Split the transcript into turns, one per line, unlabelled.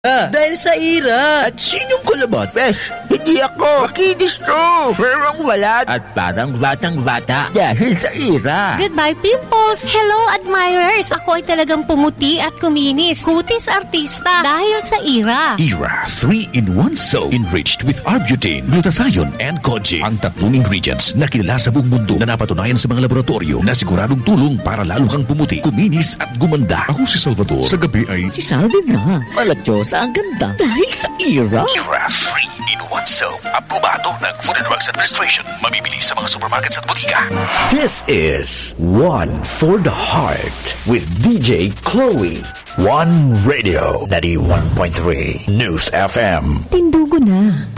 Dahil sa ira.
At sinong kulabot? Besh, hindi ako. Makinis to. Ferang walat. At parang batang-bata. Dahil sa ira.
Goodbye, pimples! Hello, admirers! Ako ay talagang pumuti at kuminis. Kutis artista dahil sa ira.
Era 3-in-1 soap enriched with Arbutin, glutathione, and Koji. Ang tatlong ingredients na kilala sa buong mundo na napatunayan sa mga laboratorio na siguradong tulong para lalo kang pumuti, kuminis at gumanda. Ako si Salvador. Sa gabi ay...
Si Salvi nga. Malatyosa ang ganda. Dahil sa ira.
Era 3-in-1 soap. Aprobado ng Food and Drugs Administration. Mabibili sa mga supermarkets at butika.
This is One for the Heart with DJ Chloe. One Radio 91.3 News FM.
Tindugo na.